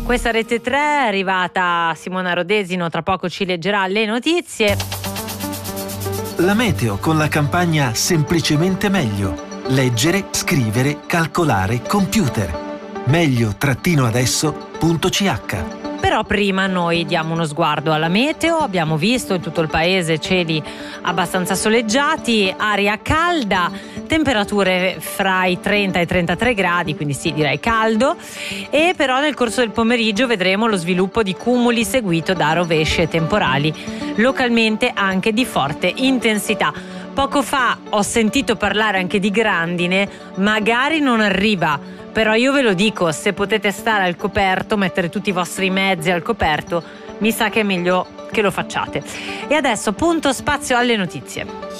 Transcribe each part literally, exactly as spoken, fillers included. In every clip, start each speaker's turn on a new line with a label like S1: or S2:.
S1: Questa Rete tre è arrivata Simona Rodesino, tra poco ci leggerà le notizie.
S2: La meteo con la campagna Semplicemente Meglio. Leggere, scrivere, calcolare, computer. meglio-adesso punto c h.
S1: Però prima noi diamo uno sguardo alla meteo. Abbiamo visto in tutto il paese cieli abbastanza soleggiati, aria calda, temperature fra i trenta e i trentatré gradi, quindi sì, direi caldo, e però nel corso del pomeriggio vedremo lo sviluppo di cumuli seguito da rovesci e temporali, localmente anche di forte intensità. Poco fa ho sentito parlare anche di grandine, magari non arriva, però io ve lo dico, se potete stare al coperto, mettere tutti i vostri mezzi al coperto, mi sa che è meglio che lo facciate. E adesso punto spazio alle notizie.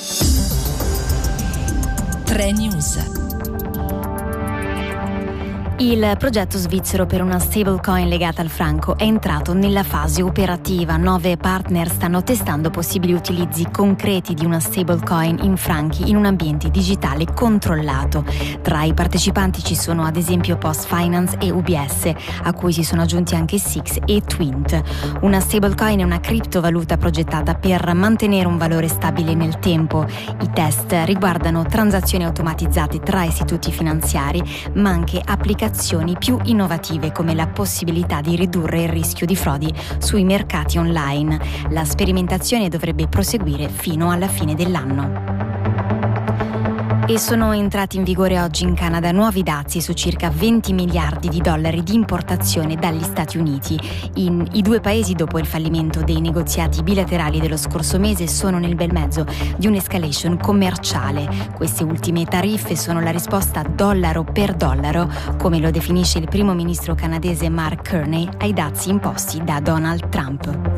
S3: tre News.
S4: Il progetto svizzero per una stablecoin legata al franco è entrato nella fase operativa. Nove partner stanno testando possibili utilizzi concreti di una stablecoin in franchi in un ambiente digitale controllato. Tra i partecipanti ci sono ad esempio Post Finance e U B S, a cui si sono aggiunti anche Six e Twint. Una stablecoin è una criptovaluta progettata per mantenere un valore stabile nel tempo. I test riguardano transazioni automatizzate tra istituti finanziari, ma anche applicazioni più innovative come la possibilità di ridurre il rischio di frodi sui mercati online. La sperimentazione dovrebbe proseguire fino alla fine dell'anno. E sono entrati in vigore oggi in Canada nuovi dazi su circa venti miliardi di dollari di importazione dagli Stati Uniti. In, I due paesi, dopo il fallimento dei negoziati bilaterali dello scorso mese, sono nel bel mezzo di un'escalation commerciale. Queste ultime tariffe sono la risposta dollaro per dollaro, come lo definisce il primo ministro canadese Mark Carney, ai dazi imposti da Donald Trump.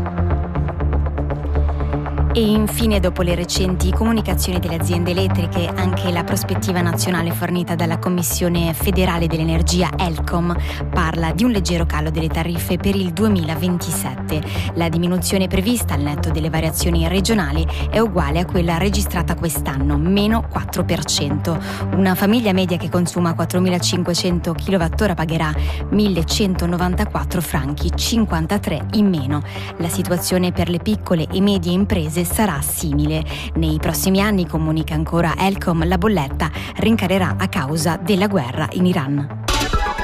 S4: E infine, dopo le recenti comunicazioni delle aziende elettriche, anche la prospettiva nazionale fornita dalla Commissione federale dell'energia Elcom parla di un leggero calo delle tariffe per il duemilaventisette. La diminuzione prevista al netto delle variazioni regionali è uguale a quella registrata quest'anno, meno quattro per cento. Una famiglia media che consuma quattromilacinquecento chilowattora pagherà millecentonovantaquattro franchi, cinquantatré in meno. La situazione per le piccole e medie imprese sarà simile. Nei prossimi anni, comunica ancora Elcom, la bolletta rincalerà a causa della guerra in Iran.